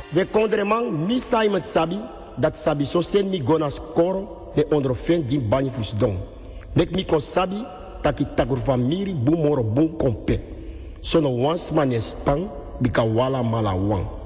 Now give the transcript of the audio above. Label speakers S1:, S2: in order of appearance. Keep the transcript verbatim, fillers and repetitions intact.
S1: We kondreman mi sai met sabi dat sabi so sen mi gona skoro de ondervind die bani fus don. Mek mi kon sabi taki takur famiri bu moro bun kompe. Sono wans manes pang bika wala mala wang.